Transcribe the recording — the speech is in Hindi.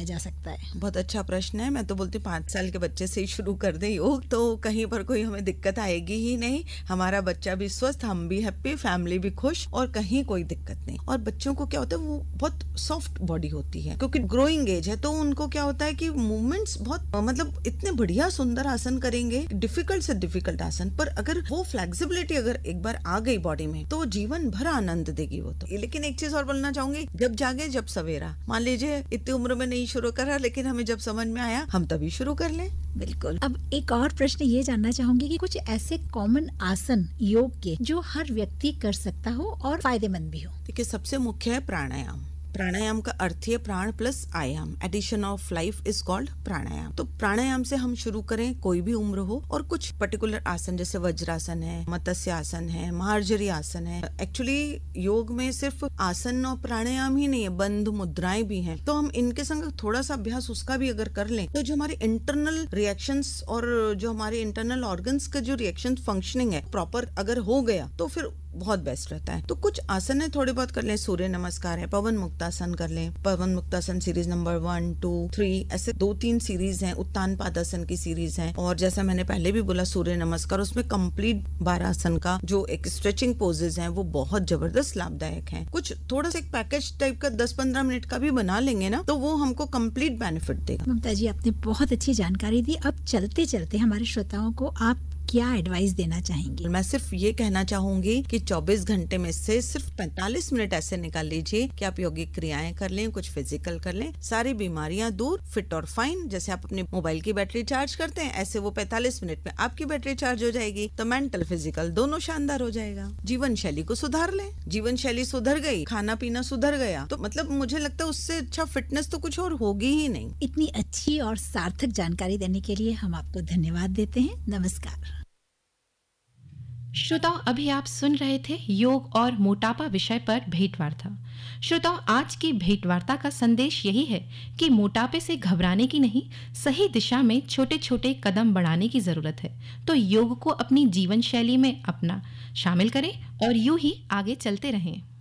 जा सकता है? बहुत अच्छा प्रश्न है। मैं तो बोलती हूँ 5 साल के बच्चे से ही शुरू कर दे योग, तो कहीं पर कोई हमें दिक्कत आएगी ही नहीं। हमारा बच्चा भी स्वस्थ, हम भी हैप्पी, फैमिली भी खुश, और कहीं कोई दिक्कत नहीं। और बच्चों को क्या होता है, वो बहुत सॉफ्ट बॉडी होती है क्योंकि ग्रोइंग एज है, तो उनको क्या होता है कि मूवमेंट्स बहुत मतलब इतने बढ़िया सुंदर आसन करेंगे, डिफिकल्ट से डिफिकल्ट आसन, पर अगर वो फ्लेक्सिबिलिटी अगर एक बार आ गई बॉडी में तो जीवन भर आनंद देगी वो तो। लेकिन एक चीज और बोलना चाहूंगी, जब जागे जब सवेरा। मान लीजिए इतनी उम्र में नहीं शुरू करा, लेकिन हमें जब समझ में आया हम तभी शुरू कर लें। बिल्कुल। अब एक और प्रश्न ये जानना चाहूंगी कि कुछ ऐसे कॉमन आसन योग के जो हर व्यक्ति कर सकता हो और फायदेमंद भी हो। देखिए, सबसे मुख्य है प्राणायाम। प्राणायाम का अर्थ है प्राण प्लस आयाम, addition of life is called प्राणायाम। तो प्राणायाम से हम शुरू करें, कोई भी उम्र हो, और कुछ पर्टिकुलर आसन जैसे वज्रासन है, मत्स्य आसन है, महार्जरी आसन है। एक्चुअली योग में सिर्फ आसन और प्राणायाम ही नहीं है, बंध मुद्राएं भी हैं। तो हम इनके संग थोड़ा सा अभ्यास उसका भी अगर कर लें, तो जो हमारे इंटरनल रिएक्शंस और जो हमारे इंटरनल ऑर्गन्स का जो रिएक्शन फंक्शनिंग है प्रॉपर अगर हो गया, तो फिर बहुत बेस्ट रहता है। तो कुछ आसन है थोड़े बहुत कर लें, सूर्य नमस्कार है, पवन मुक्तासन कर लें। पवन मुक्तासन सीरीज नंबर 1, 2, 3 ऐसे 2-3 सीरीज हैं। उत्तान पादासन की सीरीज है, और जैसा मैंने पहले भी बोला सूर्य नमस्कार, उसमें कंप्लीट 12 आसन का जो एक स्ट्रेचिंग पोजेज हैं वो बहुत जबरदस्त लाभदायक हैं। कुछ थोड़ा सा एक पैकेज टाइप का 10-15 मिनट का भी बना लेंगे ना, तो वो हमको कंप्लीट बेनिफिट देगा। ममता जी, आपने बहुत अच्छी जानकारी दी। अब चलते चलते हमारे श्रोताओं को आप क्या एडवाइस देना चाहेंगे? मैं सिर्फ ये कहना चाहूंगी कि 24 घंटे में से सिर्फ 45 मिनट ऐसे निकाल लीजिए कि आप योगिक क्रियाएं कर लें, कुछ फिजिकल कर लें, सारी बीमारियां दूर, फिट और फाइन। जैसे आप अपनी मोबाइल की बैटरी चार्ज करते हैं, ऐसे वो 45 मिनट में आपकी बैटरी चार्ज हो जाएगी। तो मेंटल फिजिकल दोनों शानदार हो जाएगा। जीवन शैली को सुधार लें, जीवन शैली सुधर गई, खाना पीना सुधर गया, तो मतलब मुझे लगता है उससे अच्छा फिटनेस तो कुछ और होगी ही नहीं। इतनी अच्छी और सार्थक जानकारी देने के लिए हम आपको धन्यवाद देते हैं। नमस्कार। श्रोताओं, अभी आप सुन रहे थे योग और मोटापा विषय पर भेंटवार्ता। श्रोताओं, आज की भेंटवार्ता का संदेश यही है कि मोटापे से घबराने की नहीं, सही दिशा में छोटे छोटे कदम बढ़ाने की जरूरत है। तो योग को अपनी जीवन शैली में अपना शामिल करें और यूं ही आगे चलते रहें।